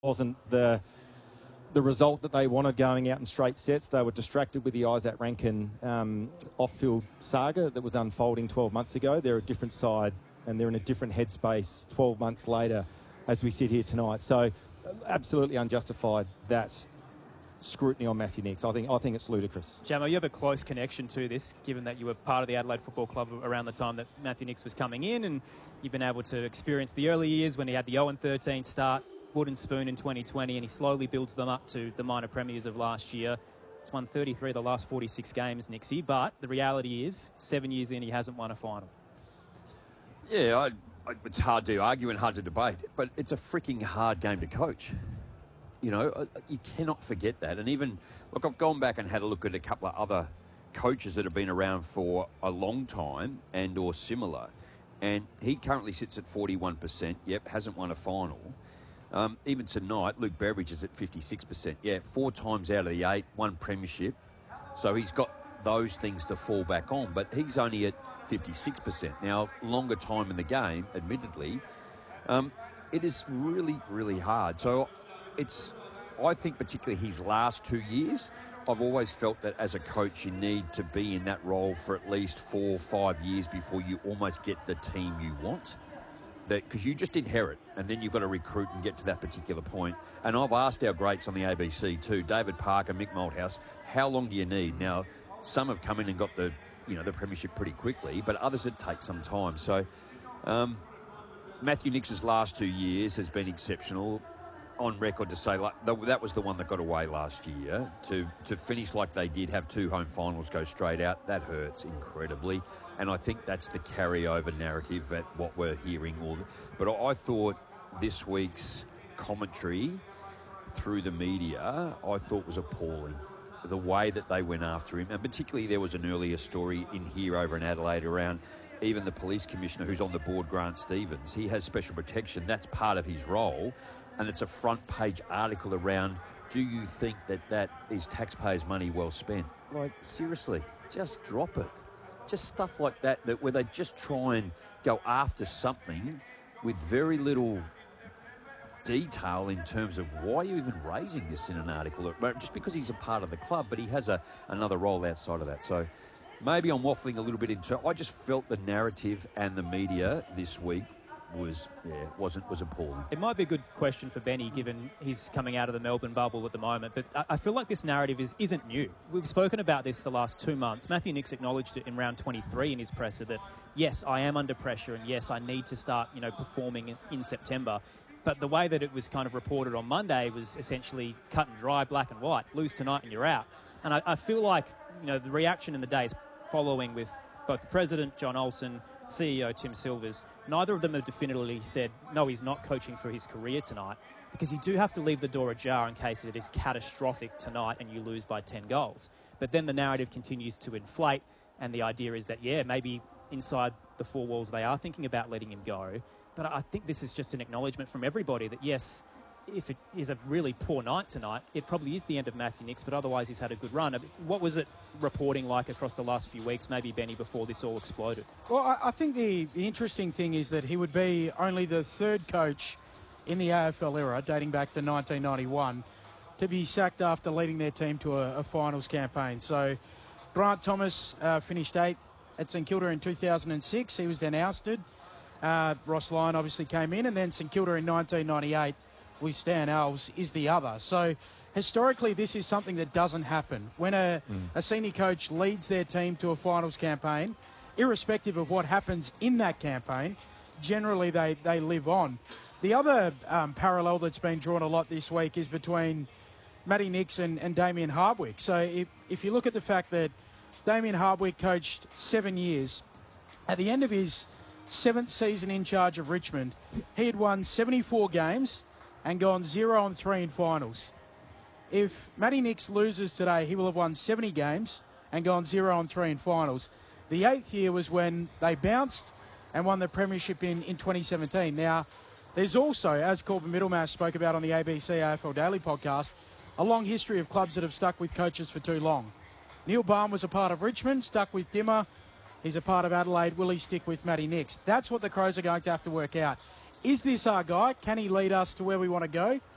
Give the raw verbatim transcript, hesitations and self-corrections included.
wasn't the the result that they wanted going out in straight sets. They were distracted with the Isaac Rankin um, off-field saga that was unfolding twelve months ago. They're a different side and they're in a different headspace twelve months later as we sit here tonight. So absolutely unjustified that scrutiny on Matthew Nicks. I think I think it's ludicrous. Jamo, you have a close connection to this, given that you were part of the Adelaide Football Club around the time that Matthew Nicks was coming in, and you've been able to experience the early years when he had the oh and thirteen start, wooden spoon in twenty twenty, and he slowly builds them up to the minor premiers of last year. He's won thirty-three of the last forty-six games, Nixie, but the reality is, seven years in, he hasn't won a final. Yeah, I, I, it's hard to argue and hard to debate, but it's a freaking hard game to coach. You know, you cannot forget that. And even, look, I've gone back and had a look at a couple of other coaches that have been around for a long time and or similar. And he currently sits at forty-one percent. Yep, hasn't won a final. Um, even tonight, Luke Beveridge is at fifty-six percent. Yeah, four times out of the eight, one premiership. So he's got those things to fall back on. But he's only at fifty-six percent. Now, longer time in the game, admittedly. Um, it is really, really hard. So it's, I think particularly his last two years, I've always felt that as a coach you need to be in that role for at least four or five years before you almost get the team you want. Because you just inherit and then you've got to recruit and get to that particular point. And I've asked our greats on the A B C too, David Parker, Mick Malthouse, how long do you need? Now, some have come in and got the, you know, the premiership pretty quickly, but others it takes some time. So um, Matthew Nicks' last two years has been exceptional. On record to say like that was the one that got away last year. To to finish like they did, have two home finals go straight out, that hurts incredibly. And I think that's the carryover narrative at what we're hearing. All, but I thought this week's commentary through the media, I thought was appalling. The way that they went after him, and particularly there was an earlier story in here over in Adelaide around even the police commissioner who's on the board, Grant Stevens. He has special protection. That's part of his role. And it's a front page article around, do you think that that is taxpayers' money well spent? Like, seriously, just drop it. Just stuff like that, that where they just try and go after something with very little detail in terms of why are you even raising this in an article? Just because he's a part of the club, but he has a, another role outside of that. So maybe I'm waffling a little bit into, I just felt the narrative and the media this week was yeah wasn't was appalling. It might be a good question for Benny, given he's coming out of the Melbourne bubble at the moment, but I feel like this narrative is, isn't new. We've spoken about this the last two months. Matthew Nicks acknowledged it in round twenty-three in his presser that, yes, I am under pressure and, yes, I need to start, you know, performing in, in September. But the way that it was kind of reported on Monday was essentially cut and dry, black and white. Lose tonight and you're out. And I, I feel like, you know, the reaction in the days following with both the president, John Olsen, C E O Tim Silvers, neither of them have definitively said, no, he's not coaching for his career tonight, because you do have to leave the door ajar in case it is catastrophic tonight and you lose by ten goals. But then the narrative continues to inflate, and the idea is that, yeah, maybe inside the four walls they are thinking about letting him go. But I think this is just an acknowledgement from everybody that, yes, if it is a really poor night tonight, it probably is the end of Matthew Nicks, but otherwise he's had a good run. What was it reporting like across the last few weeks, maybe, Benny, before this all exploded? Well, I, I think the, the interesting thing is that he would be only the third coach in the A F L era, dating back to nineteen ninety-one, to be sacked after leading their team to a, a finals campaign. So Grant Thomas uh, finished eighth at St Kilda in two thousand six. He was then ousted. Uh, Ross Lyon obviously came in, and then St Kilda in nineteen ninety-eight with Stan Alves is the other. So historically, this is something that doesn't happen. When a, mm. a senior coach leads their team to a finals campaign, irrespective of what happens in that campaign, generally they, they live on. The other um, parallel that's been drawn a lot this week is between Matty Nicks and, and Damien Hardwick. So if, if you look at the fact that Damien Hardwick coached seven years, at the end of his seventh season in charge of Richmond, he had won seventy-four games and gone zero and three in finals. If Matty Nicks loses today, he will have won seventy games and gone zero and three in finals. The eighth year was when they bounced and won the premiership in, in twenty seventeen. Now, there's also, as Corbin Middlemash spoke about on the A B C A F L Daily podcast, a long history of clubs that have stuck with coaches for too long. Neil Balme was a part of Richmond, stuck with Dimmer. He's a part of Adelaide. Will he stick with Matty Nicks? That's what the Crows are going to have to work out. Is this our guy? Can he lead us to where we want to go?